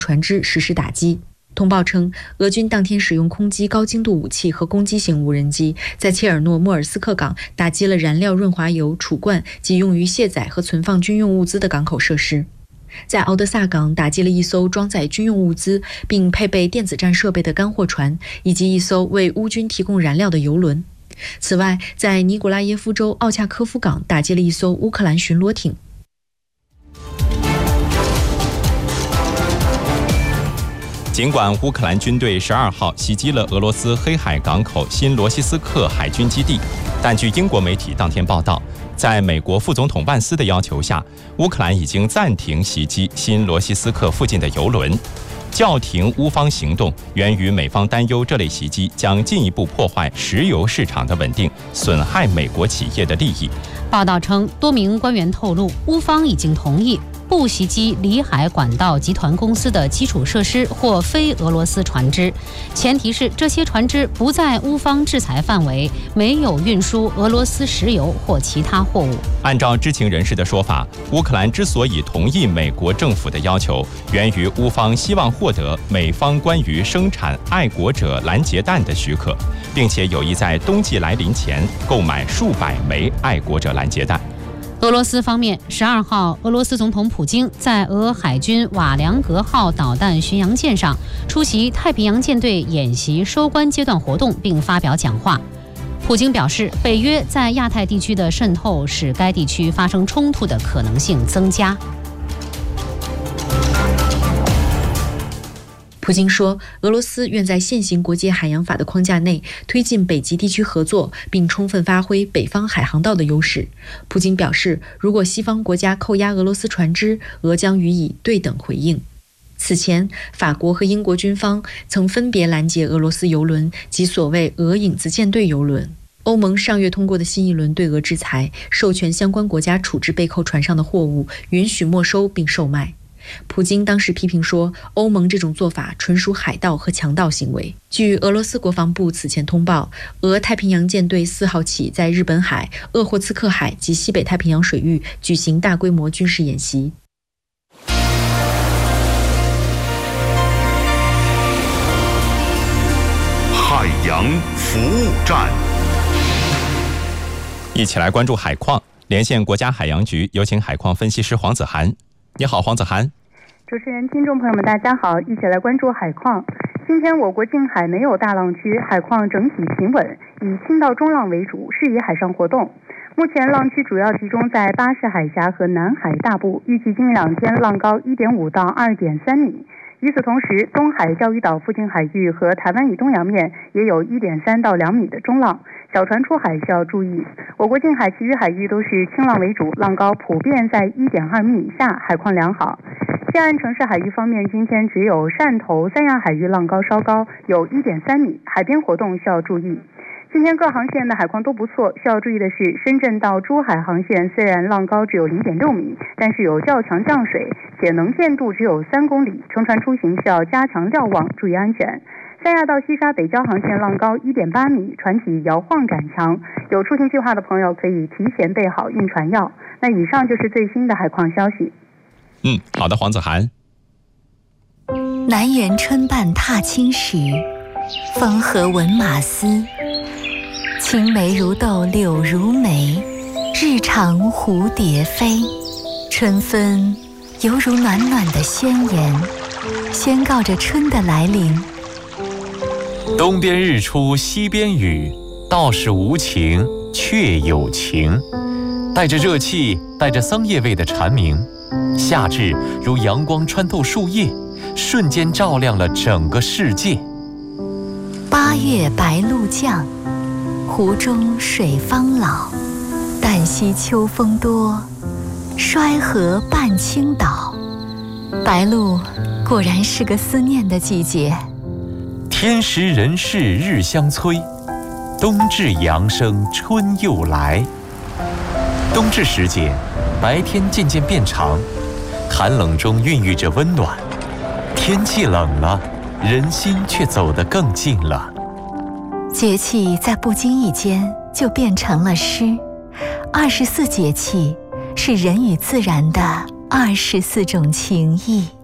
船只实施打击。通报称，俄军当天使用空击高精度武器和攻击型无人机，在切尔诺莫尔斯克港打击了燃料润滑油储罐及用于卸载和存放军用物资的港口设施。在敖德萨港打击了一艘装载军用物资并配备电子战设备的干货船，以及一艘为乌军提供燃料的油轮。此外，在尼古拉耶夫州奥恰科夫港打击了一艘乌克兰巡逻艇。 尽管乌克兰军队12号袭击了俄罗斯黑海港口新罗西斯克海军基地，但据英国媒体当天报道，在美国副总统万斯的要求下，乌克兰已经暂停袭击新罗西斯克附近的油轮。叫停乌方行动源于美方担忧这类袭击将进一步破坏石油市场的稳定，损害美国企业的利益。 报道称，多名官员透露，乌方已经同意不袭击里海管道集团公司的基础设施或非俄罗斯船只，前提是这些船只不在乌方制裁范围，没有运输俄罗斯石油或其他货物。 按照知情人士的说法，乌克兰之所以同意美国政府的要求，源于乌方希望获得美方关于生产爱国者拦截弹的许可，并且有意在冬季来临前购买数百枚爱国者拦截弹。 俄罗斯方面12号，俄罗斯总统普京在俄海军瓦良格号导弹巡洋舰上出席太平洋舰队演习收官阶段活动，并发表讲话。普京表示，北约在亚太地区的渗透使该地区发生冲突的可能性增加。 普京说，俄罗斯愿在现行国际海洋法的框架内推进北极地区合作，并充分发挥北方海航道的优势。普京表示，如果西方国家扣押俄罗斯船只，俄将予以对等回应。此前，法国和英国军方曾分别拦截俄罗斯油轮及所谓俄影子舰队油轮。欧盟上月通过的新一轮对俄制裁，授权相关国家处置被扣船上的货物，允许没收并售卖。普京当时批评说，欧盟这种做法纯属海盗和强盗行为。据俄罗斯国防部此前通报，俄太平洋舰队4号起在日本海、鄂霍次克海及西北太平洋水域举行大规模军事演习。 海洋服务站， 一起来关注海况。连线国家海洋局，有请海况分析师黄子涵。你好，黄子涵。 主持人、听众朋友们，大家好，一起来关注海况。今天我国近海没有大浪区，海况整体平稳，以轻到中浪为主，适宜海上活动。目前浪区主要集中在巴士海峡和南海大部，预计今明两天浪高 1.5 到 2.3 米。与此同时，东海钓鱼岛附近海域和台湾以东洋面也有 1.3 到2米的中浪，小船出海需要注意。我国近海其余海域都是轻浪为主，浪高普遍在 1.2 米以下，海况良好。西岸城市海域方面，今天只有汕头、三亚海域浪高稍高，有 1.3 米，海边活动需要注意。今天各航线的海况都不错，需要注意的是，深圳到珠海航线虽然浪高只有 0.6 米，但是有较强降水，且能见度只有3公里，乘船出行需要加强瞭望，注意安全。三亚到西沙北礁航线浪高 1.8 米，船体摇晃感强，有出行计划的朋友可以提前备好运船药。那以上就是最新的海况消息。 好的，黄子涵。 南园春半踏青时，风和闻马嘶。青梅如豆柳如眉，日长蝴蝶飞。春分犹如暖暖的宣言，宣告着春的来临。 东边日出西边雨，道是无晴却有晴。带着热气，带着桑叶味的蝉鸣，夏至如阳光穿透树叶，瞬间照亮了整个世界。 8月白露降，湖中水方老。旦夕秋风多，衰河半倾倒。白露果然是个思念的季节。 天时人事日相催，冬至阳生春又来。冬至时节，白天渐渐变长，寒冷中孕育着温暖。天气冷了，人心却走得更近了。 节气在不经意间就变成了诗。24节气是人与自然的24种情谊。